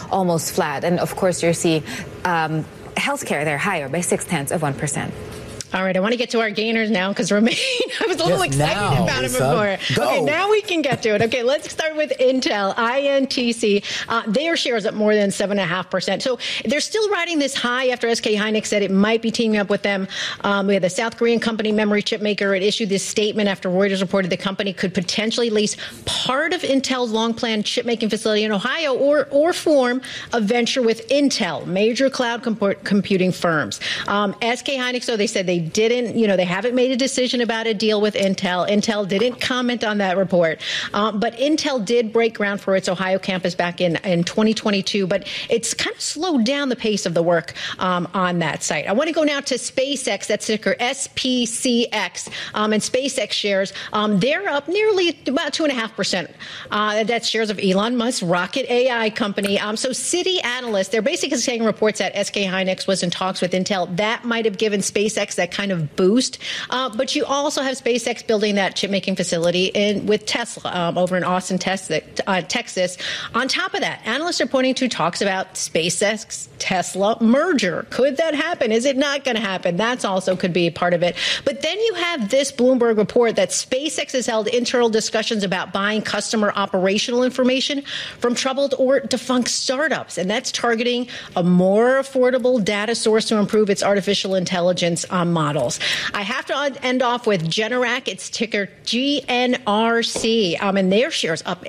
almost flat. And of course, you're seeing healthcare there higher by 0.6%. All right, I want to get to our gainers now because Romain, I was a little excited about it before. Okay, now we can get to it. Okay, let's start with Intel, INTC. Their shares up more than 7.5%. So they're still riding this high after SK Hynix said it might be teaming up with them. We had the South Korean company memory chip maker. It issued this statement after Reuters reported the company could potentially lease part of Intel's long-planned chip-making facility in Ohio or form a venture with Intel, major cloud computing firms. SK Hynix, though, they said they didn't, they haven't made a decision about a deal with Intel. Intel didn't comment on that report. But Intel did break ground for its Ohio campus back in 2022, but it's kind of slowed down the pace of the work on that site. I want to go now to SpaceX, that's ticker SPCX, and SpaceX shares. They're up nearly about 2.5%. That's shares of Elon Musk's rocket AI company. So Citi analysts, they're basically saying reports that SK Hynix was in talks with Intel. That might have given SpaceX that kind of boost. But you also have SpaceX building that chip-making facility with Tesla over in Austin, Texas. On top of that, analysts are pointing to talks about SpaceX-Tesla merger. Could that happen? Is it not going to happen? That's also could be a part of it. But then you have this Bloomberg report that SpaceX has held internal discussions about buying customer operational information from troubled or defunct startups. And that's targeting a more affordable data source to improve its artificial intelligence models. I have to end off with Generac. It's ticker GNRC, and their shares up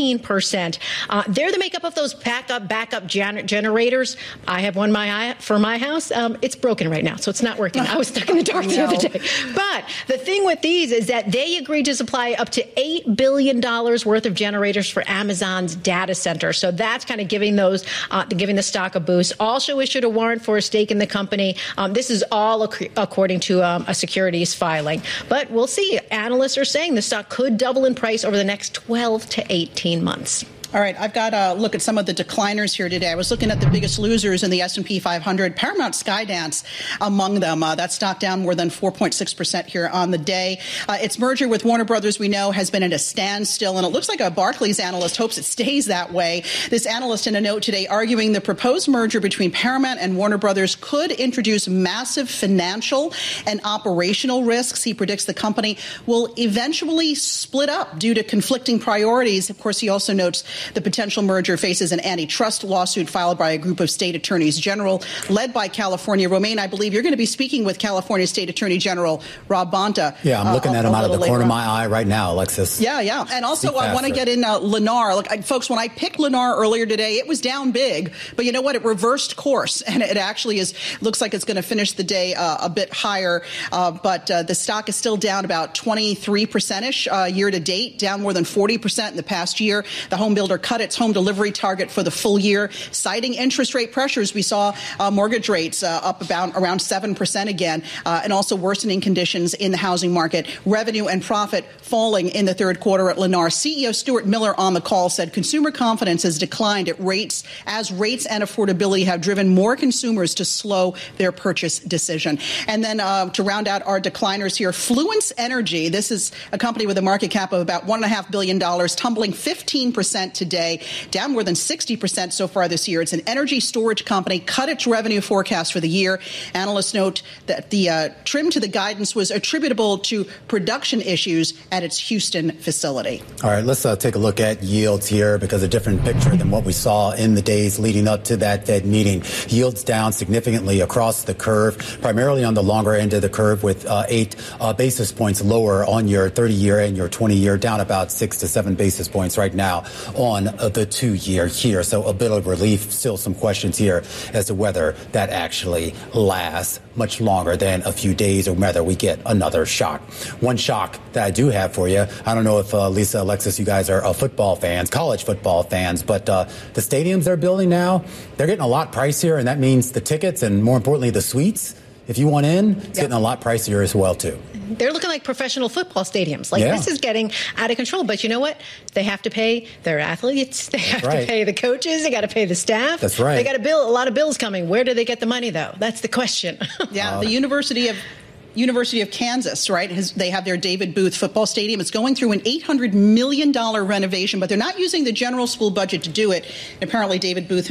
18%. They're the makeup of those backup generators. I have one for my house. It's broken right now, so it's not working. I was stuck in the dark the other day. But the thing with these is that they agreed to supply up to $8 billion worth of generators for Amazon's data center. So that's kind of giving the stock a boost. Also issued a warrant for a stake in the company. This is all according to a securities filing. But we'll see. Analysts are saying the stock could double in price over the next 12 to 18 months. All right, I've got a look at some of the decliners here today. I was looking at the biggest losers in the S&P 500. Paramount Skydance among them. That stock down more than 4.6% here on the day. Its merger with Warner Brothers, we know, has been at a standstill, and it looks like a Barclays analyst hopes it stays that way. This analyst in a note today arguing the proposed merger between Paramount and Warner Brothers could introduce massive financial and operational risks. He predicts the company will eventually split up due to conflicting priorities. Of course, he also notes the potential merger faces an antitrust lawsuit filed by a group of state attorneys general led by California. Romain, I believe you're going to be speaking with California State Attorney General Rob Bonta. Yeah, I'm looking at him out of the corner of my eye right now, Alexis. Yeah. And also, I want to get in Lennar. Look, folks, when I picked Lennar earlier today, it was down big. But you know what? It reversed course, and it actually looks like it's going to finish the day a bit higher. But the stock is still down about 23%-ish year to date, down more than 40% in the past year. The home builder cut its home delivery target for the full year, citing interest rate pressures. We saw mortgage rates up around 7% again, and also worsening conditions in the housing market. Revenue and profit falling in the third quarter at Lennar. CEO Stuart Miller on the call said consumer confidence has declined as rates and affordability have driven more consumers to slow their purchase decision. And then to round out our decliners here, Fluence Energy. This is a company with a market cap of about $1.5 billion, tumbling 15% today, down more than 60% so far this year. It's an energy storage company, cut its revenue forecast for the year. Analysts note that the trim to the guidance was attributable to production issues at its Houston facility. All right, let's take a look at yields here, because a different picture than what we saw in the days leading up to that Fed meeting. Yields down significantly across the curve, primarily on the longer end of the curve, with 8 basis points lower on your 30-year and your 20-year, down about 6 to 7 basis points right now on the 2-year here. So a bit of relief. Still some questions here as to whether that actually lasts much longer than a few days or whether we get another shock. One shock that I do have for you, I don't know if Lisa, Alexis, you guys are football fans, college football fans, but the stadiums they're building now, they're getting a lot pricier, and that means the tickets and, more importantly, the suites, if you want in, it's getting a lot pricier as well, too. They're looking like professional football stadiums. This is getting out of control. But you know what? They have to pay their athletes. They have to pay the coaches. They got to pay the staff. That's right. They got to bill a lot of bills coming. Where do they get the money, though? That's the question. The University of Kansas, right? They have their David Booth football stadium. It's going through an $800 million renovation, but they're not using the general school budget to do it. And apparently, David Booth